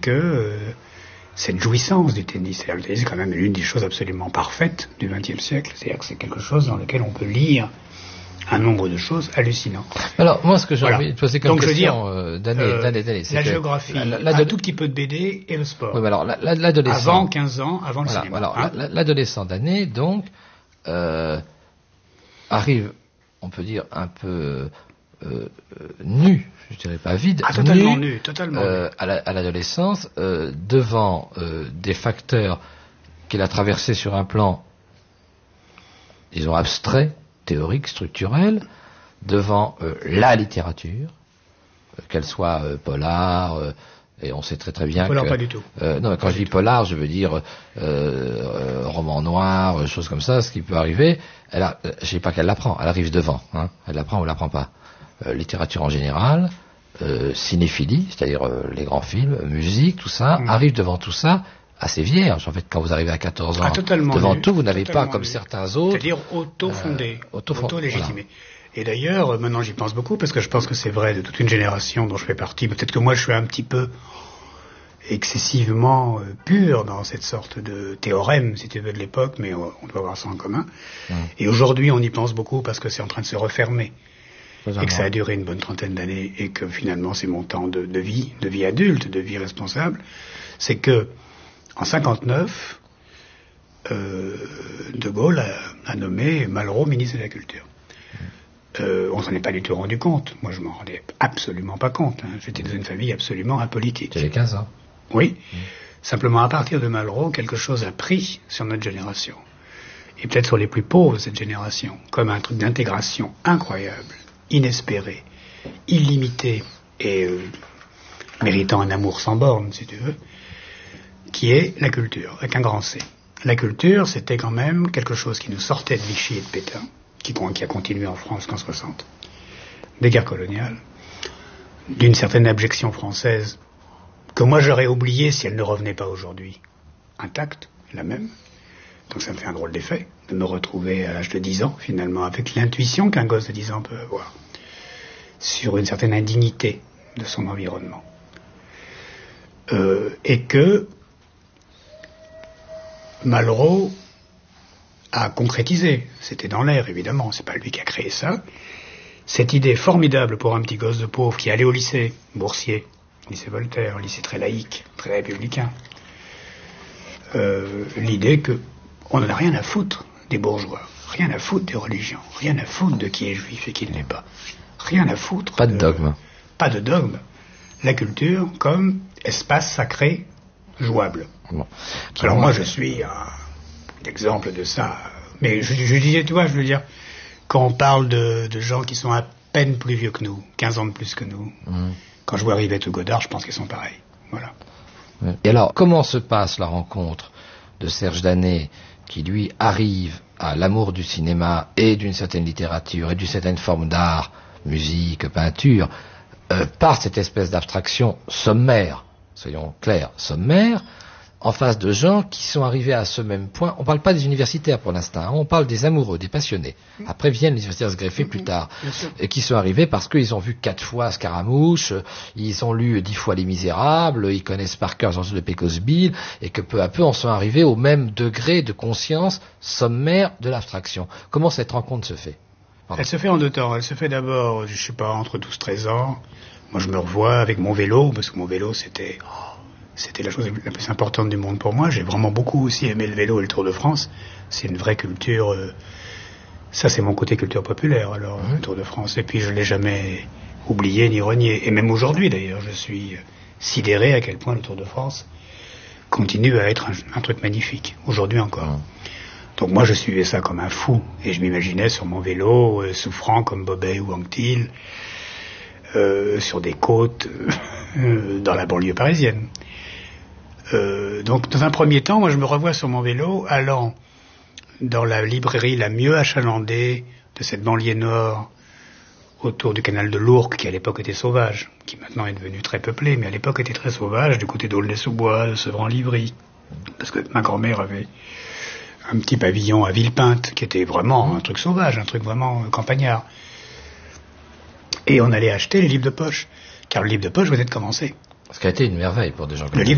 que cette jouissance du tennis. C'est-à-dire que le tennis est quand même l'une des choses absolument parfaites du XXe siècle. C'est-à-dire que c'est quelque chose dans lequel on peut lire un nombre de choses hallucinants. Alors, moi, ce que j'ai envie de poser comme Donc, question d'année, c'est la que géographie, un tout petit peu de BD et le sport. Oui, mais alors, l'adolescent... Avant 15 ans, avant le cinéma. Alors, l'adolescent d'année, donc, arrive, on peut dire, un peu nu, je dirais pas vide, totalement nu, à l'adolescence, devant des facteurs qu'il a traversés sur un plan, disons, abstrait, théorique, structurelle, devant la littérature, qu'elle soit polar, et on sait très très bien polar, que... pas du tout. Non, quand je dis polar, je veux dire roman noir, choses comme ça, ce qui peut arriver. Je dis pas qu'elle l'apprend, elle arrive devant. Hein, elle l'apprend ou elle l'apprend pas. Littérature en général, cinéphilie, c'est-à-dire les grands films, musique, tout ça, arrive devant tout ça assez vierge. En fait, quand vous arrivez à 14 ans, devant tout, vous n'avez pas, comme certains autres... C'est-à-dire auto-fondé, auto-légitimé. Voilà. Et d'ailleurs, maintenant j'y pense beaucoup, parce que je pense que c'est vrai de toute une génération dont je fais partie. Peut-être que moi je suis un petit peu excessivement pur dans cette sorte de théorème, si tu veux, de l'époque, mais on doit avoir ça en commun. Et aujourd'hui, on y pense beaucoup parce que c'est en train de se refermer. Et que ça a duré une bonne trentaine d'années, et que finalement c'est mon temps de vie adulte, de vie responsable. C'est que, en 59, De Gaulle a nommé Malraux ministre de la Culture. On s'en est pas du tout rendu compte. Moi, je m'en rendais absolument pas compte. Hein. J'étais dans une famille absolument apolitique. Tu avais 15 ans. Oui. Simplement, à partir de Malraux, quelque chose a pris sur notre génération. Et peut-être sur les plus pauvres de cette génération. Comme un truc d'intégration incroyable, inespéré, illimité et méritant un amour sans borne, si tu veux, qui est la culture, avec un grand C. La culture, c'était quand même quelque chose qui nous sortait de Vichy et de Pétain, qui a continué en France qu'en 60, des guerres coloniales, d'une certaine abjection française que moi j'aurais oubliée si elle ne revenait pas aujourd'hui, intacte, la même. Donc ça me fait un drôle d'effet de me retrouver à l'âge de 10 ans, finalement, avec l'intuition qu'un gosse de 10 ans peut avoir sur une certaine indignité de son environnement. Et que Malraux a concrétisé, c'était dans l'air évidemment, c'est pas lui qui a créé ça, cette idée formidable pour un petit gosse de pauvre qui allait au lycée, boursier, lycée Voltaire, lycée très laïque, très républicain, l'idée que on n'en a rien à foutre des bourgeois, rien à foutre des religions, rien à foutre de qui est juif et qui ne l'est pas, rien à foutre. Pas de dogme. Pas de dogme. La culture comme espace sacré jouable. Bon. Alors moi je suis un exemple de ça. Mais je disais, tu vois, je veux dire, quand on parle de gens qui sont à peine plus vieux que nous, 15 ans de plus que nous, quand je vois Rivette ou Godard, je pense qu'ils sont pareils. Voilà. Et alors, comment se passe la rencontre de Serge Danet, qui lui arrive à l'amour du cinéma et d'une certaine littérature et d'une certaine forme d'art, musique, peinture, par cette espèce d'abstraction sommaire, soyons clairs, sommaire, en face de gens qui sont arrivés à ce même point. On ne parle pas des universitaires pour l'instant, hein, on parle des amoureux, des passionnés. Après viennent les universitaires se greffer plus tard, et qui sont arrivés parce qu'ils ont vu 4 fois Scaramouche, ils ont lu 10 fois Les Misérables, ils connaissent par cœur Jean de Pecosville, et que peu à peu on sont arrivés au même degré de conscience sommaire de l'abstraction. Comment cette rencontre se fait? Elle se fait en 2 temps. Elle se fait d'abord, je sais pas, entre 12-13 ans. Moi je me revois avec mon vélo, parce que mon vélo c'était la chose la plus importante du monde pour moi. J'ai vraiment beaucoup aussi aimé le vélo et le Tour de France. C'est une vraie culture. Ça, c'est mon côté culture populaire, alors, le Tour de France. Et puis, je l'ai jamais oublié ni renié. Et même aujourd'hui, d'ailleurs, je suis sidéré à quel point le Tour de France continue à être un truc magnifique. Aujourd'hui encore. Donc moi, je suivais ça comme un fou. Et je m'imaginais sur mon vélo, souffrant comme Bobet ou Anquetil, sur des côtes, dans la banlieue parisienne. Donc, dans un premier temps, moi, je me revois sur mon vélo, allant dans la librairie la mieux achalandée de cette banlieue nord, autour du canal de l'Ourcq, qui à l'époque était sauvage, qui maintenant est devenu très peuplé, mais à l'époque était très sauvage, du côté d'Aulnay-sous-Bois, de Sevran-Livry, parce que ma grand-mère avait un petit pavillon à Villepinte, qui était vraiment un truc sauvage, un truc vraiment campagnard. Et on allait acheter les livres de poche, car le livre de poche venait de commencer. Ce qui a été une merveille pour des gens comme le livre